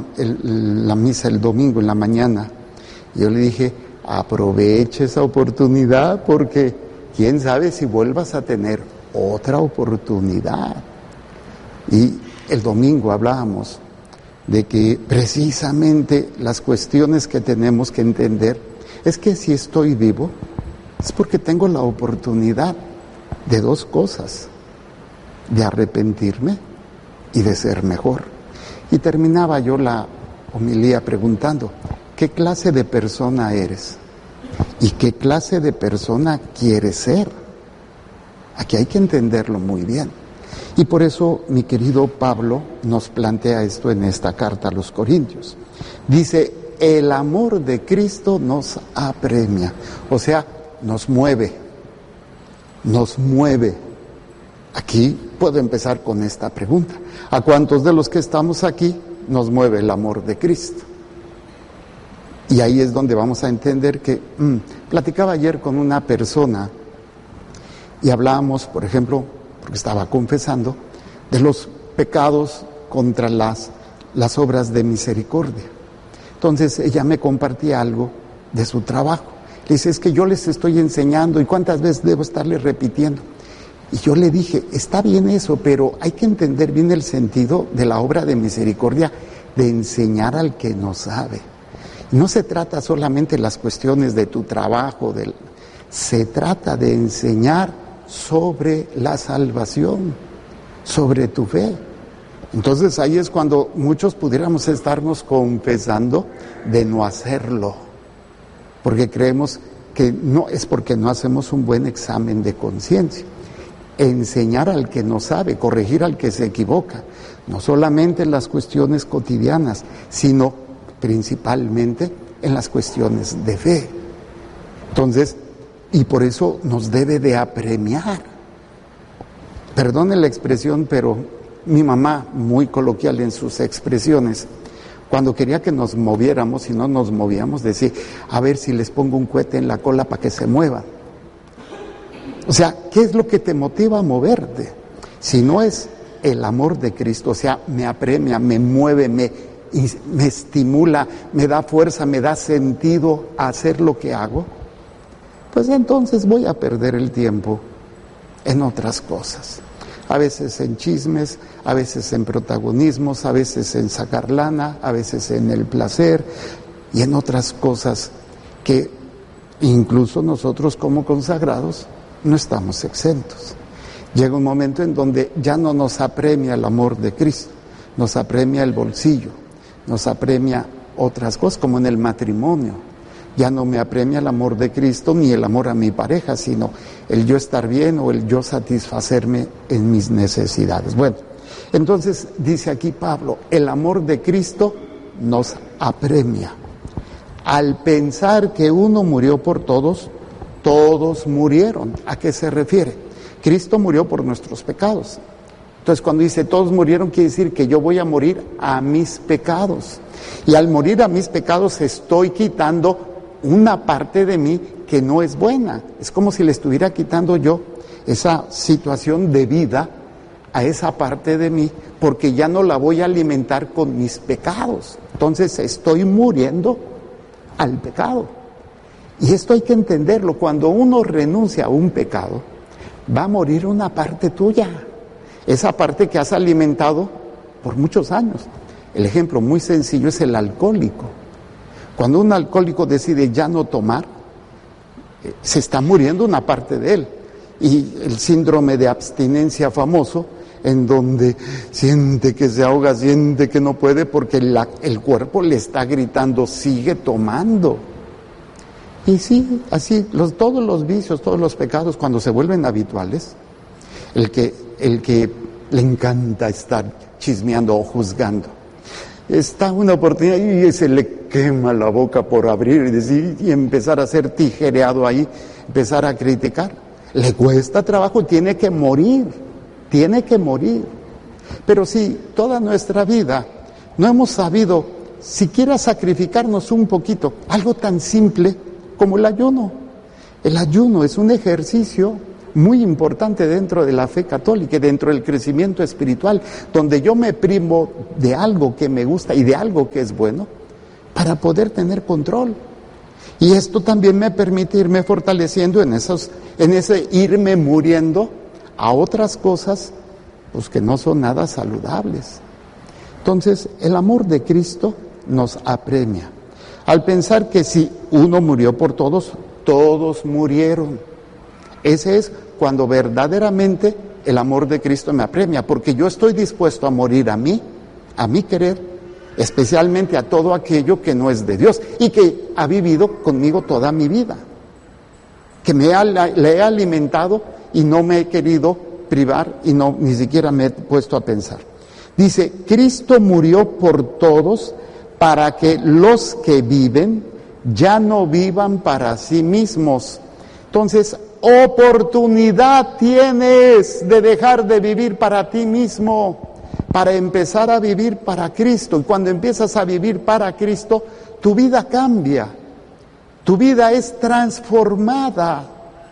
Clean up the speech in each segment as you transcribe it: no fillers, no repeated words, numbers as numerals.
la misa el domingo en la mañana. Yo le dije, aproveche esa oportunidad porque quién sabe si vuelvas a tener otra oportunidad. Y el domingo hablábamos de que precisamente las cuestiones que tenemos que entender es que si estoy vivo es porque tengo la oportunidad de dos cosas, de arrepentirme y de ser mejor. Y terminaba yo la homilía preguntando, ¿qué clase de persona eres? ¿Y qué clase de persona quieres ser? Aquí hay que entenderlo muy bien. Y por eso mi querido Pablo nos plantea esto en esta carta a los Corintios. Dice, el amor de Cristo nos apremia, o sea, nos mueve, nos mueve. Aquí puedo empezar con esta pregunta. ¿A cuántos de los que estamos aquí nos mueve el amor de Cristo? Y ahí es donde vamos a entender que, platicaba ayer con una persona y hablábamos, por ejemplo, porque estaba confesando, de los pecados contra las obras de misericordia. Entonces ella me compartía algo de su trabajo. Le dice, es que yo les estoy enseñando y cuántas veces debo estarles repitiendo. Y yo le dije, está bien eso, pero hay que entender bien el sentido de la obra de misericordia, de enseñar al que no sabe. No se trata solamente de las cuestiones de tu trabajo, se trata de enseñar sobre la salvación, sobre tu fe. Entonces ahí es cuando muchos pudiéramos estarnos confesando de no hacerlo, porque creemos que no es porque no hacemos un buen examen de conciencia. Enseñar al que no sabe, corregir al que se equivoca, no solamente en las cuestiones cotidianas, sino principalmente en las cuestiones de fe. Entonces, y por eso nos debe de apremiar. Perdone la expresión, pero mi mamá, muy coloquial en sus expresiones, cuando quería que nos moviéramos y no nos movíamos, decía, a ver si les pongo un cohete en la cola para que se muevan. O sea, ¿qué es lo que te motiva a moverte? Si no es el amor de Cristo, o sea, me apremia, me mueve, me estimula, me da fuerza, me da sentido a hacer lo que hago, pues entonces voy a perder el tiempo en otras cosas. A veces en chismes, a veces en protagonismos, a veces en sacar lana, a veces en el placer y en otras cosas que incluso nosotros como consagrados no estamos exentos. Llega un momento en donde ya no nos apremia el amor de Cristo, nos apremia el bolsillo, nos apremia otras cosas, como en el matrimonio. Ya no me apremia el amor de Cristo ni el amor a mi pareja, sino el yo estar bien o el yo satisfacerme en mis necesidades. Bueno, entonces dice aquí Pablo, el amor de Cristo nos apremia. Al pensar que uno murió por todos, todos murieron. ¿A qué se refiere? Cristo murió por nuestros pecados. Entonces cuando dice todos murieron, quiere decir que yo voy a morir a mis pecados. Y al morir a mis pecados estoy quitando una parte de mí que no es buena. Es como si le estuviera quitando yo esa situación de vida a esa parte de mí, porque ya no la voy a alimentar con mis pecados. Entonces estoy muriendo al pecado. Y esto hay que entenderlo. Cuando uno renuncia a un pecado, va a morir una parte tuya. Esa parte que has alimentado por muchos años. El ejemplo muy sencillo es el alcohólico. Cuando un alcohólico decide ya no tomar, se está muriendo una parte de él. Y el síndrome de abstinencia famoso, en donde siente que se ahoga, siente que no puede, porque el cuerpo le está gritando, sigue tomando. Y sí, así, todos los vicios, todos los pecados, cuando se vuelven habituales, el que le encanta estar chismeando o juzgando, está una oportunidad y se le quema la boca por abrir y decir, y empezar a ser tijereado ahí, empezar a criticar. Le cuesta trabajo, tiene que morir. Pero si toda nuestra vida no hemos sabido siquiera sacrificarnos un poquito, algo tan simple como el ayuno. El ayuno es un ejercicio muy importante dentro de la fe católica y dentro del crecimiento espiritual, donde yo me privo de algo que me gusta y de algo que es bueno para poder tener control. Y esto también me permite irme fortaleciendo en ese irme muriendo a otras cosas pues que no son nada saludables. Entonces, el amor de Cristo nos apremia. Al pensar que si uno murió por todos, todos murieron. Ese es cuando verdaderamente el amor de Cristo me apremia, porque yo estoy dispuesto a morir a mi querer, especialmente a todo aquello que no es de Dios y que ha vivido conmigo toda mi vida, que le he alimentado y no me he querido privar y ni siquiera me he puesto a pensar. Dice, Cristo murió por todos para que los que viven ya no vivan para sí mismos. Entonces, oportunidad tienes de dejar de vivir para ti mismo, para empezar a vivir para Cristo. Y cuando empiezas a vivir para Cristo, tu vida cambia, tu vida es transformada,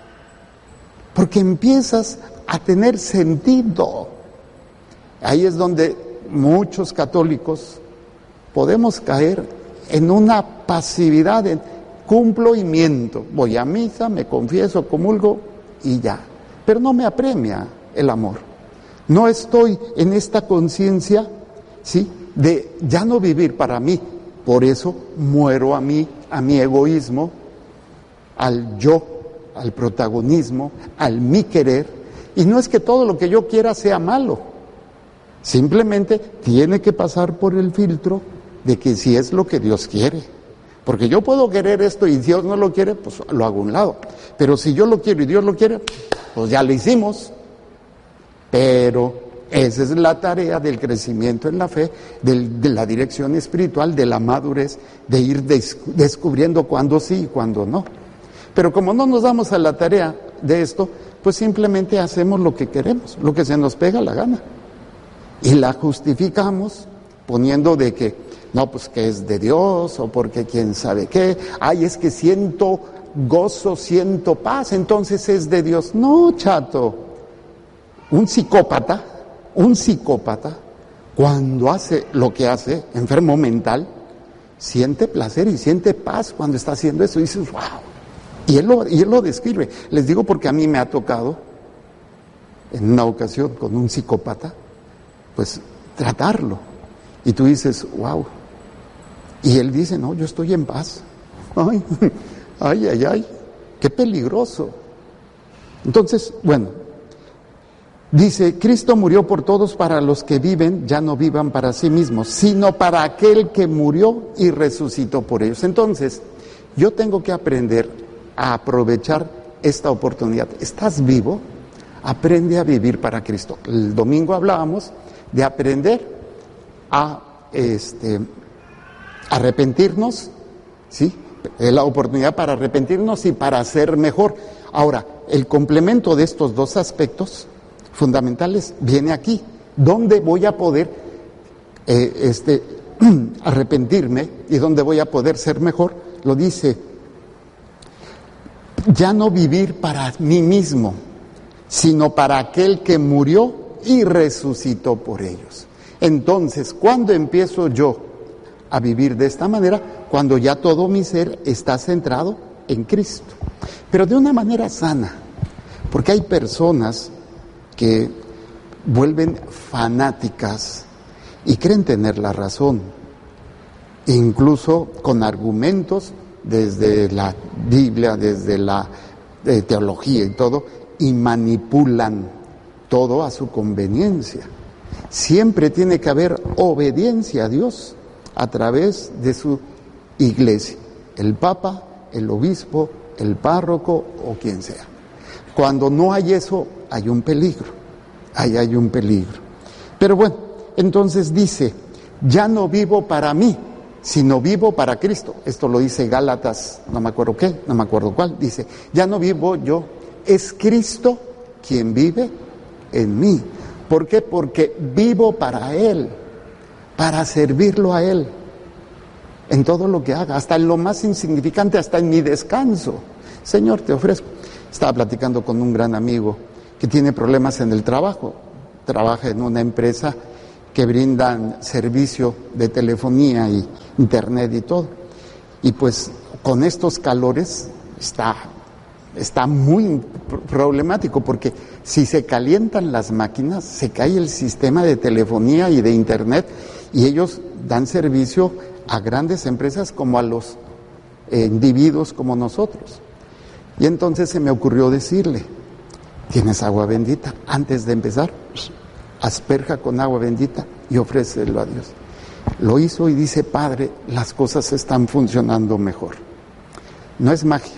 porque empiezas a tener sentido. Ahí es donde muchos católicos podemos caer en una pasividad, en cumplo y miento, voy a misa, me confieso, comulgo y ya, pero no me apremia el amor. No estoy en esta conciencia, ¿sí?, de ya no vivir para mí, por eso muero a mi egoísmo, al yo, al protagonismo, al mi querer, y no es que todo lo que yo quiera sea malo, simplemente tiene que pasar por el filtro de que si es lo que Dios quiere. Porque yo puedo querer esto y Dios no lo quiere, pues lo hago a un lado. Pero si yo lo quiero y Dios lo quiere, pues ya lo hicimos. Pero esa es la tarea del crecimiento en la fe, de la dirección espiritual, de la madurez, de ir descubriendo cuándo sí y cuándo no. Pero como no nos damos a la tarea de esto, pues simplemente hacemos lo que queremos, lo que se nos pega la gana. Y la justificamos poniendo de que, no, pues que es de Dios, o porque quién sabe qué, ay, es que siento gozo, siento paz, entonces es de Dios. No, chato, un psicópata, cuando hace lo que hace, enfermo mental, siente placer y siente paz cuando está haciendo eso, y dices, wow, y él lo describe. Les digo porque a mí me ha tocado, en una ocasión, con un psicópata, pues tratarlo, y tú dices, wow, y él dice, no, yo estoy en paz. Ay, qué peligroso. Entonces, bueno, dice, Cristo murió por todos para los que viven, ya no vivan para sí mismos, sino para aquel que murió y resucitó por ellos. Entonces, yo tengo que aprender a aprovechar esta oportunidad. ¿Estás vivo? Aprende a vivir para Cristo. El domingo hablábamos de aprender a arrepentirnos, ¿sí? La oportunidad para arrepentirnos y para ser mejor. Ahora, el complemento de estos dos aspectos fundamentales viene aquí. ¿Dónde voy a poder arrepentirme y dónde voy a poder ser mejor? Lo dice, ya no vivir para mí mismo, sino para aquel que murió y resucitó por ellos. Entonces, ¿cuándo empiezo yo a vivir de esta manera? Cuando ya todo mi ser está centrado en Cristo, pero de una manera sana, porque hay personas que vuelven fanáticas y creen tener la razón, incluso con argumentos desde la Biblia, desde la teología y todo, y manipulan todo a su conveniencia. Siempre tiene que haber obediencia a Dios a través de su iglesia, el Papa, el obispo, el párroco o quien sea. Cuando no hay eso, hay un peligro, ahí hay un peligro. Pero bueno, entonces dice, ya no vivo para mí, sino vivo para Cristo. Esto lo dice Gálatas, no me acuerdo cuál, dice, ya no vivo yo, es Cristo quien vive en mí. ¿Por qué? Porque vivo para Él, para servirlo a Él, en todo lo que haga, hasta en lo más insignificante, hasta en mi descanso. Señor, te ofrezco. Estaba platicando con un gran amigo que tiene problemas en el trabajo. Trabaja en una empresa que brindan servicio de telefonía y internet y todo. Y pues con estos calores está muy problemático, porque si se calientan las máquinas, se cae el sistema de telefonía y de internet, y ellos dan servicio a grandes empresas como a los individuos como nosotros. Y entonces se me ocurrió decirle: ¿tienes agua bendita? Antes de empezar, asperja con agua bendita y ofrécelo a Dios. Lo hizo y dice: Padre, las cosas están funcionando mejor. No es magia,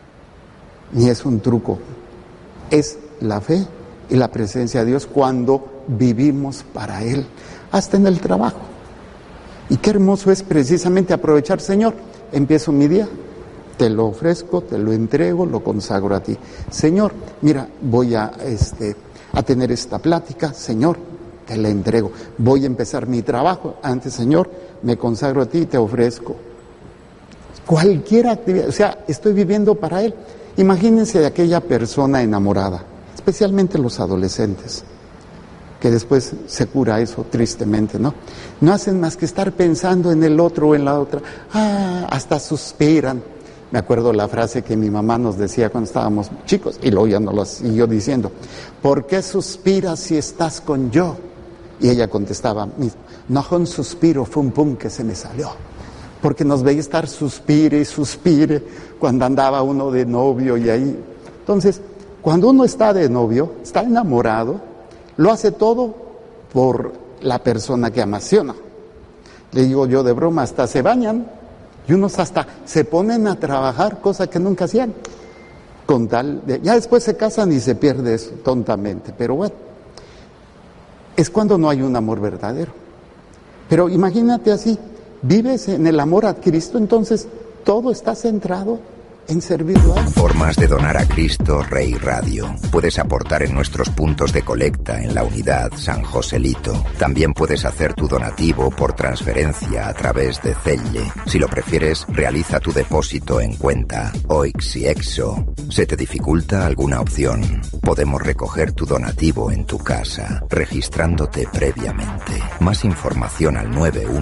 ni es un truco, es la fe y la presencia de Dios cuando vivimos para Él, hasta en el trabajo. Y qué hermoso es precisamente aprovechar: Señor, empiezo mi día, te lo ofrezco, te lo entrego, lo consagro a ti. Señor, mira, voy a tener esta plática, Señor, te la entrego. Voy a empezar mi trabajo, antes, Señor, me consagro a ti y te ofrezco. Cualquier actividad, o sea, estoy viviendo para Él. Imagínense de aquella persona enamorada, especialmente los adolescentes, que después se cura eso tristemente, ¿no? No hacen más que estar pensando en el otro o en la otra. Hasta suspiran. Me acuerdo la frase que mi mamá nos decía cuando estábamos chicos, y luego ya nos la siguió diciendo: ¿por qué suspiras si estás con yo? Y ella contestaba: no fue un suspiro, fue un pum que se me salió. Porque nos veía estar suspire y suspire cuando andaba uno de novio y ahí. Entonces, cuando uno está de novio, está enamorado, lo hace todo por la persona que ama, ¿sí o no? Le digo yo de broma, hasta se bañan y unos hasta se ponen a trabajar, cosa que nunca hacían. Con tal de, ya después se casan y se pierde eso tontamente, pero bueno, es cuando no hay un amor verdadero. Pero imagínate así, vives en el amor a Cristo, entonces todo está centrado en servirlo a Él. Formas de donar a Cristo Rey Radio. Puedes aportar en nuestros puntos de colecta en la unidad San Joselito. También puedes hacer tu donativo por transferencia a través de Zelle. Si lo prefieres, realiza tu depósito en cuenta OIX y EXO. ¿Se te dificulta alguna opción? Podemos recoger tu donativo en tu casa, registrándote previamente. Más información al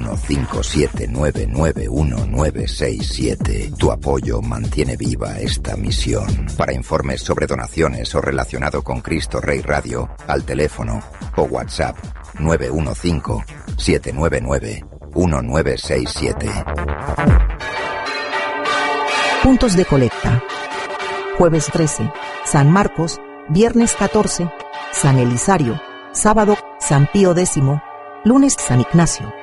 915799197. Tu apoyo mantiene viva esta misión. Para informes sobre donaciones o relacionado con Cristo Rey Radio, al teléfono o WhatsApp 915-799-1967. Puntos de colecta. Jueves 13, San Marcos. Viernes 14, San Elisario. Sábado, San Pío X. Lunes, San Ignacio.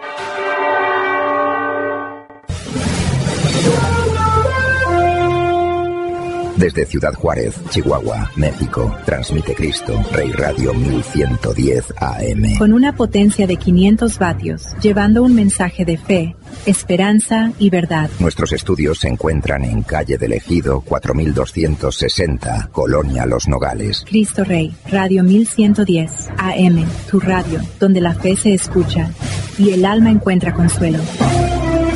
Desde Ciudad Juárez, Chihuahua, México, transmite Cristo Rey Radio 1110 AM. Con una potencia de 500 vatios, llevando un mensaje de fe, esperanza y verdad. Nuestros estudios se encuentran en calle del Ejido 4260, Colonia Los Nogales. Cristo Rey, Radio 1110 AM, tu radio, donde la fe se escucha y el alma encuentra consuelo.